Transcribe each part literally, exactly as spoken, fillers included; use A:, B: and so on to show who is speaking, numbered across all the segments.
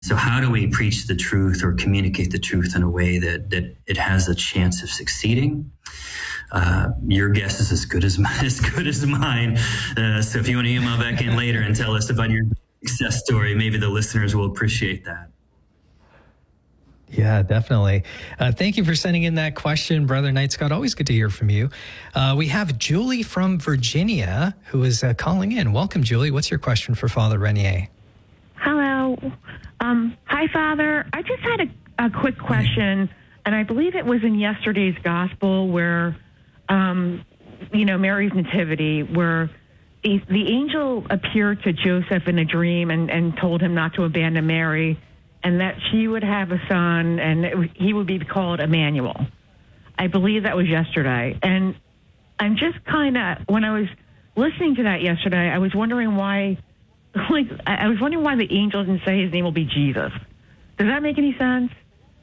A: So how do we preach the truth or communicate the truth in a way that, that it has a chance of succeeding? Uh, your guess is as good as my, as good as mine. Uh, so if you want to email back in later and tell us about your success story, maybe the listeners will appreciate that.
B: Yeah, definitely. Uh, thank you for sending in that question, Brother Knight Scott. Always good to hear from you. Uh, we have Julie from Virginia who is uh, calling in. Welcome, Julie. What's your question for Father Renier?
C: Hello. Um, hi, Father. I just had a, a quick question, and I believe it was in yesterday's gospel where, um, you know, Mary's nativity, where the, the angel appeared to Joseph in a dream and, and told him not to abandon Mary, and that she would have a son, and it, he would be called Emmanuel. I believe that was yesterday. And I'm just kind of, when I was listening to that yesterday, I was wondering why, like, I was wondering why the angel didn't say his name will be Jesus. Does that make any sense?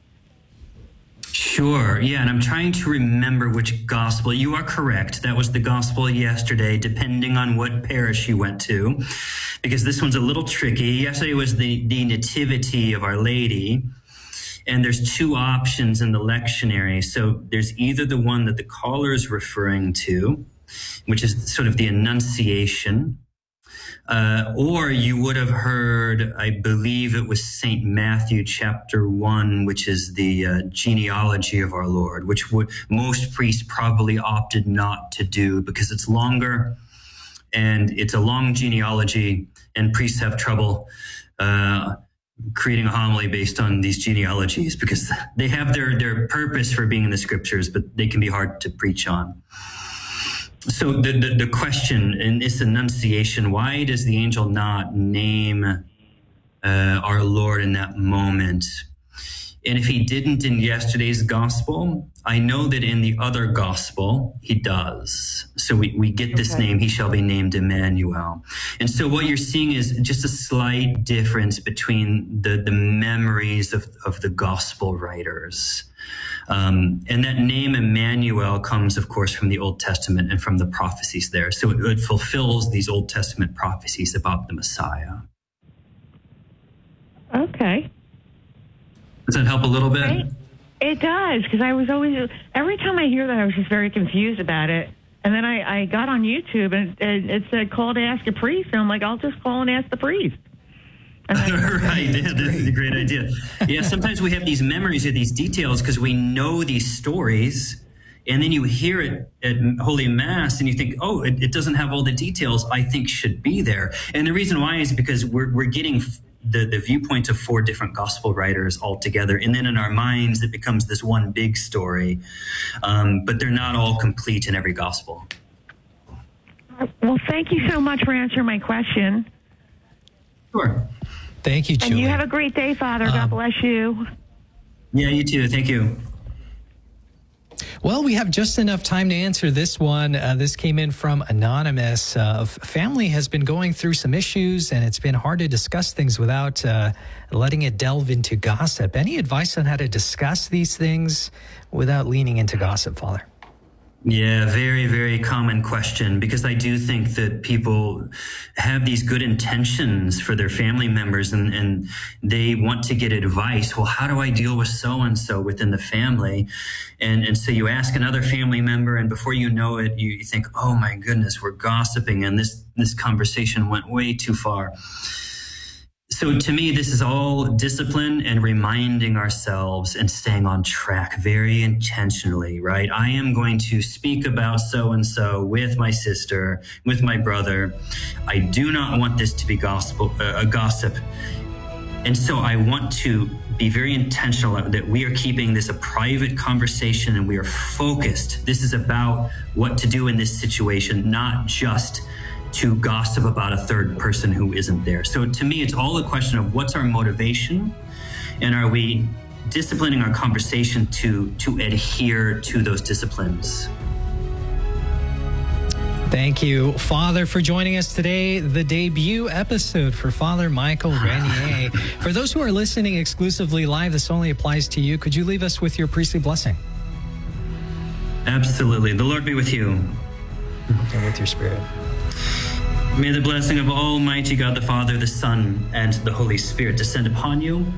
A: Sure. Yeah, and I'm trying to remember which gospel. You are correct. That was the gospel yesterday, depending on what parish you went to, because this one's a little tricky. Yesterday was the, the Nativity of Our Lady, and there's two options in the lectionary. So there's either the one that the caller is referring to, which is sort of the Annunciation, Uh, or you would have heard, I believe it was Saint Matthew chapter one, which is the uh, genealogy of our Lord, which would most priests probably opted not to do because it's longer and it's a long genealogy, and priests have trouble uh, creating a homily based on these genealogies because they have their, their purpose for being in the scriptures, but they can be hard to preach on. So the, the, the question in this Annunciation, why does the angel not name uh, our Lord in that moment? And if he didn't in yesterday's gospel, I know that in the other gospel, he does. So we, we get this okay. name, he shall be named Emmanuel. And so what you're seeing is just a slight difference between the, the memories of, of the gospel writers. Um, and that name Emmanuel comes, of course, from the Old Testament and from the prophecies there. So it, it fulfills these Old Testament prophecies about the Messiah.
C: Okay.
A: Does that help a little bit?
C: Right. It does, because I was always, every time I hear that, I was just very confused about it. And then I, I got on YouTube, and it, it said, call to ask a priest. And I'm like, I'll just call and ask the priest.
A: Right, yeah, this is a great idea. Yeah, sometimes we have these memories of these details because we know these stories, and then you hear it at Holy Mass and you think, oh, it, it doesn't have all the details I think should be there. And the reason why is because we're, we're getting the, the viewpoints of four different gospel writers all together, and then in our minds it becomes this one big story, um, but they're not all complete in every gospel.
C: Well, thank you so much for answering my question.
A: Sure.
B: Thank you, Julie.
C: And you have a great day, Father. Um, God bless you.
A: Yeah, you too. Thank you.
B: Well, we have just enough time to answer this one. Uh, this came in from Anonymous. Uh, family has been going through some issues, and it's been hard to discuss things without uh, letting it delve into gossip. Any advice on how to discuss these things without leaning into gossip, Father?
A: Yeah, very, very common question, because I do think that people have these good intentions for their family members, and, and they want to get advice. Well, how do I deal with so-and-so within the family? And, and so you ask another family member, and before you know it, you, you think, oh my goodness, we're gossiping, and this, this conversation went way too far. So to me, this is all discipline and reminding ourselves and staying on track very intentionally, right? I am going to speak about so-and-so with my sister, with my brother. I do not want this to be gospel, uh, a gossip. And so I want to be very intentional that we are keeping this a private conversation and we are focused. This is about what to do in this situation, not just to gossip about a third person who isn't there. So to me, it's all a question of what's our motivation, and are we disciplining our conversation to, to adhere to those disciplines?
B: Thank you, Father, for joining us today, the debut episode for Father Michael Renier. For those who are listening exclusively live, this only applies to you. Could you leave us with your priestly blessing?
A: Absolutely. The Lord be with you.
B: And with your spirit.
A: May the blessing of Almighty God, the Father, the Son, and the Holy Spirit descend upon you